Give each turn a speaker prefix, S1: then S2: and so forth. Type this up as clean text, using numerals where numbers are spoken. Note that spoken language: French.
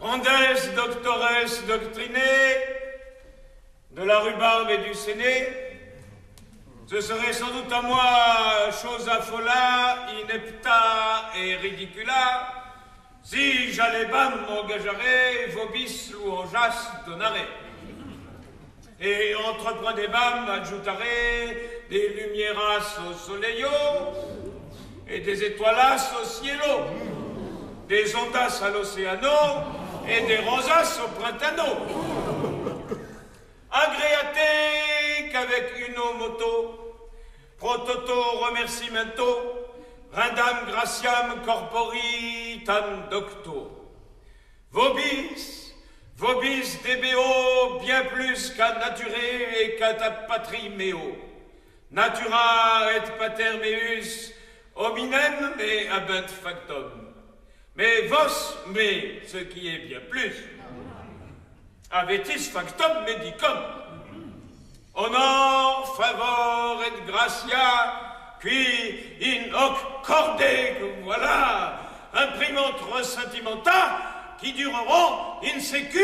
S1: Ondes doctores doctrinés, de la rhubarbe et du séné, ce serait sans doute à moi chose affola, inepta et ridicula, si j'allais bam m'engagerais, vobis louangas donnerais. Et entreprenez bam adjouterait des lumiéras au soleillo, et des étoilas au cielo, des ondas à l'océano, et des rosas au printano. Agréate qu'avec une moto, prototo remerciemento, rindam gratiam corpori tam docto. Vobis dbo bien plus qu'à nature et qu'à ta patrie meo. Natura et pater meus hominem et habent factum. Mais vos, mais ce qui est bien plus, avetis factum medicum. Honor, favor et gratia, qui in hoc corde, que voilà, imprimante ressentimenta, qui dureront in secu.